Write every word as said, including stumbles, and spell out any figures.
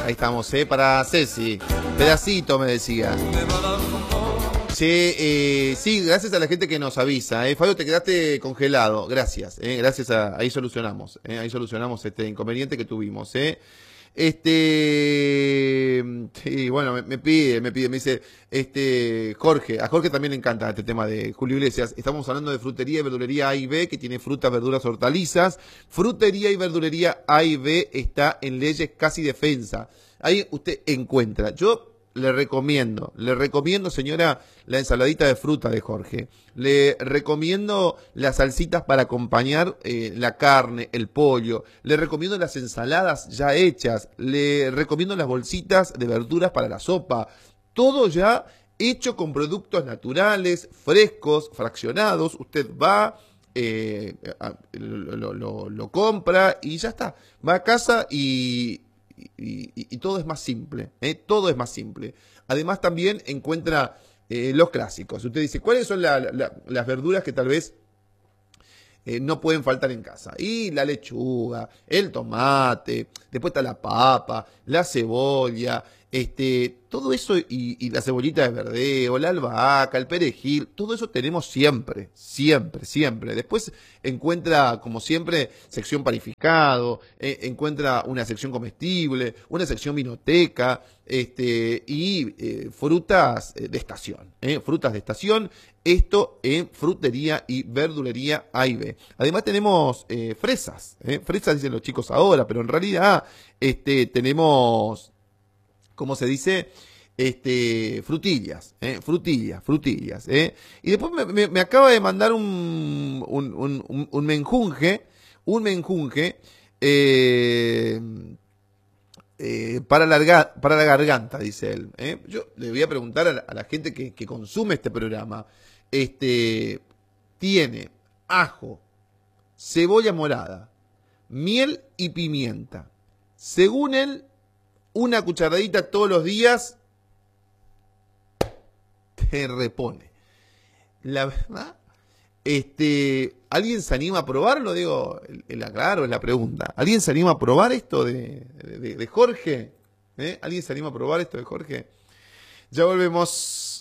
Ahí estamos, ¿eh? Para Ceci. Pedacito, me decía. Che, eh, sí, gracias a la gente que nos avisa. ¿eh? Fabio, te quedaste congelado. Gracias. ¿eh? Gracias a... Ahí solucionamos. ¿eh? Ahí solucionamos este inconveniente que tuvimos. ¿eh? Este, sí, bueno, me, me pide, me pide, me dice, este, Jorge, a Jorge también le encanta este tema de Julio Iglesias. Estamos hablando de frutería y verdulería A y B, que tiene frutas, verduras, hortalizas. Frutería y verdulería A y B está en Leyes Casi Defensa. Ahí usted encuentra. Yo le recomiendo, le recomiendo, señora, la ensaladita de fruta de Jorge. Le recomiendo las salsitas para acompañar eh, la carne, el pollo. Le recomiendo las ensaladas ya hechas. Le recomiendo las bolsitas de verduras para la sopa. Todo ya hecho con productos naturales, frescos, fraccionados. Usted va, eh, lo, lo, lo, lo compra y ya está. Va a casa y... Y, y, y todo es más simple, ¿eh? Todo es más simple. Además también encuentra eh, los clásicos. Usted dice, ¿cuáles son la, la, las verduras que tal vez eh, no pueden faltar en casa? Y la lechuga, el tomate, después está la papa, la cebolla, este, todo eso y, y la cebollita de verdeo, la albahaca, el perejil, todo eso tenemos siempre, siempre, siempre. Después encuentra, como siempre, sección panificado, eh, encuentra una sección comestible, una sección vinoteca, este, y eh, frutas de estación, eh, frutas de estación. Esto en frutería y verdulería A y B. Además tenemos eh, fresas, eh, fresas dicen los chicos ahora, pero en realidad este, tenemos, ¿cómo se dice? Este, frutillas, eh, frutillas, frutillas. Eh. Y después me, me, me acaba de mandar un, un, un, un menjunje, un menjunje eh, eh, para, la, para la garganta, dice él. Eh. Yo le voy a preguntar a la, a la gente que, que consume este programa. Este, tiene ajo, cebolla morada, miel y pimienta. Según él, una cucharadita todos los días te repone. La verdad, este, ¿alguien se anima a probarlo? Digo, el, el aclaro es la pregunta. ¿Alguien se anima a probar esto de, de, de Jorge? ¿Eh? ¿Alguien se anima a probar esto de Jorge? Ya volvemos.